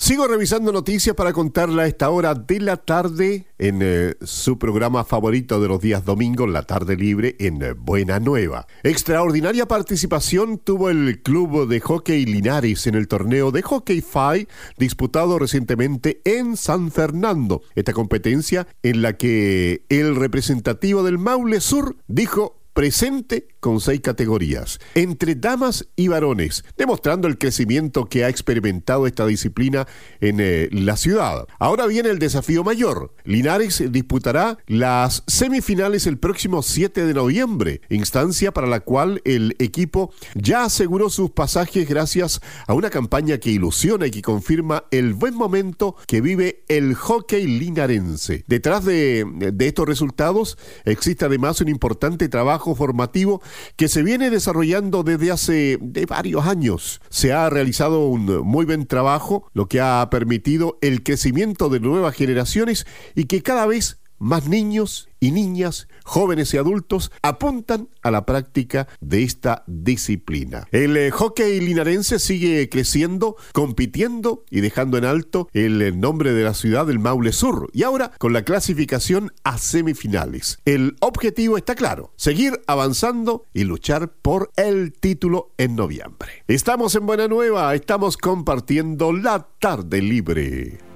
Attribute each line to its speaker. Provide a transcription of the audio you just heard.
Speaker 1: Sigo revisando noticias para contarla a esta hora de la tarde en su programa favorito de los días domingos, La Tarde Libre, en Buena Nueva. Extraordinaria participación tuvo el club de hockey Linares en el torneo de Hockey Five disputado recientemente en San Fernando. Esta competencia en la que el representativo del Maule Sur dijo presente con 6 categorías, entre damas y varones, demostrando el crecimiento que ha experimentado esta disciplina en la ciudad. Ahora viene el desafío mayor. Linares disputará las semifinales el próximo 7 de noviembre, instancia para la cual el equipo ya aseguró sus pasajes gracias a una campaña que ilusiona y que confirma el buen momento que vive el hockey linarense. Detrás de estos resultados existe además un importante trabajo formativo que se viene desarrollando desde hace varios años. Se ha realizado un muy buen trabajo, lo que ha permitido el crecimiento de nuevas generaciones y que cada vez más niños y niñas, jóvenes y adultos apuntan a la práctica de esta disciplina. El hockey linarense sigue creciendo, compitiendo y dejando en alto el nombre de la ciudad del Maule Sur, y ahora con la clasificación a semifinales. El objetivo está claro: seguir avanzando y luchar por el título en noviembre. Estamos en Buena Nueva, estamos compartiendo La Tarde Libre.